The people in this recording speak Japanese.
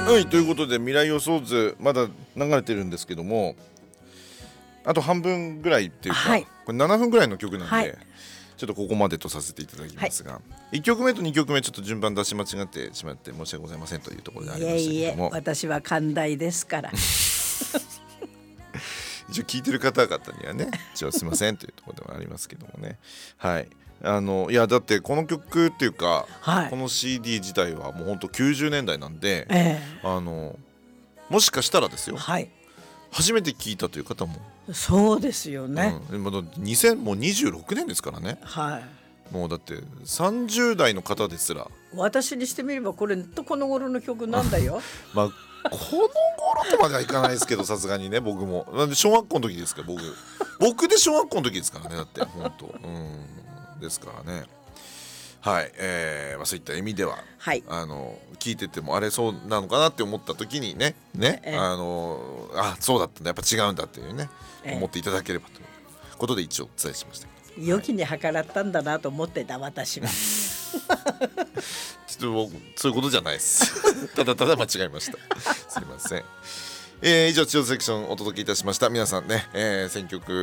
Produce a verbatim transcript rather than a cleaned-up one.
はい、ということで未来予想図まだ流れてるんですけども、あと半分ぐらいっていうか、 はい、 これななふんぐらいの曲なんで、 はい、 ちょっとここまでとさせていただきますが、はい、いっきょくめとにきょくめちょっと順番出し間違ってしまって申し訳ございませんというところでありましたけども、いえいえ、 私は寛大ですから一応聞いてる方々にはね一応すいませんというところではありますけどもね。はい、あのいやだってこの曲っていうか、はい、この シーディー 自体はもうほんときゅうじゅうねんだいなんで、えー、あのもしかしたらですよ、はい、初めて聞いたという方もそうですよね、 うん、もうにせんもうにじゅうろくねんですからね、はい、もうだってさんじゅうだいの方ですら、 私にしてみればこれとこの頃の曲なんだよまあこの頃とまではいかないですけどさすがにね、僕もなんで小学校の時ですから、僕僕で小学校の時ですからね、だって本当うんですからね。はい、えーまあ、そういった意味では、はい、あの聞いててもあれそうなのかなって思った時にねね、えー、あのあそうだったんだ、やっぱ違うんだっていうね、えー、思っていただければということで一応お伝えしました。 良きに計らったんだなと思ってた私はちょっとそういうことじゃないですただただ間違えましたすいません。えー、以上地上セクションお届けいたしました。皆さんね、えー、選曲